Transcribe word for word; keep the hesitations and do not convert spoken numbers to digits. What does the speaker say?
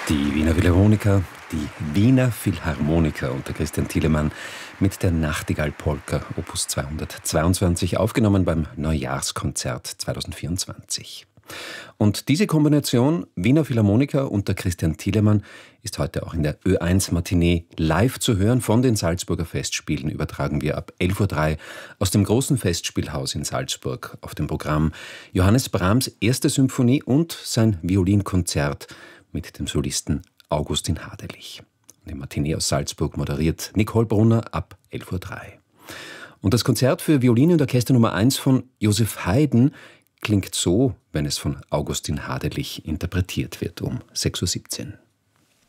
Die Wiener Philharmoniker, die Wiener Philharmoniker unter Christian Thielemann mit der Nachtigall-Polka Opus zweihundertzweiundzwanzig, aufgenommen beim Neujahrskonzert zweitausendvierundzwanzig. Und diese Kombination Wiener Philharmoniker unter Christian Thielemann ist heute auch in der Ö eins Matinee live zu hören. Von den Salzburger Festspielen übertragen wir ab elf Uhr drei aus dem großen Festspielhaus in Salzburg. Auf dem Programm Johannes Brahms erste Symphonie und sein Violinkonzert mit dem Solisten Augustin Haderlich. Und die Matinee aus Salzburg moderiert Nicole Brunner ab elf Uhr drei. Und das Konzert für Violin und Orchester Nummer eins von Joseph Haydn klingt so, wenn es von Augustin Haderlich interpretiert wird, um sechs Uhr siebzehn.